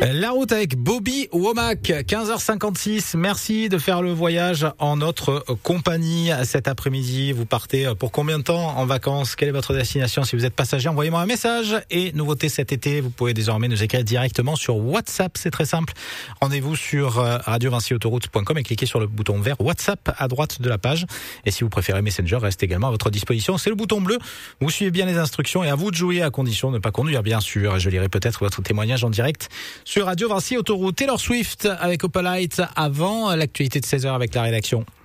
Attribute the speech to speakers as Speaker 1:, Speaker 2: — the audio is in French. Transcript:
Speaker 1: La route avec Bobby Womack, 15h56. Merci de faire le voyage en notre compagnie cet après-midi. Vous partez pour combien de temps en vacances? Quelle est votre destination? Si vous êtes passager, envoyez-moi un message. Et nouveauté cet été, vous pouvez désormais nous écrire directement sur WhatsApp. C'est très simple. Rendez-vous sur radiovincyautoroute.com et cliquez sur le bouton vert WhatsApp à droite de la page. Et si vous préférez Messenger, reste également à votre disposition. C'est le bouton bleu. Vous suivez bien les instructions et à vous de jouer à condition de ne pas conduire, bien sûr. Je lirai peut-être votre témoignage en direct sur Radio Vinci Autoroute. Taylor Swift avec Opalite avant l'actualité de 16h avec la rédaction.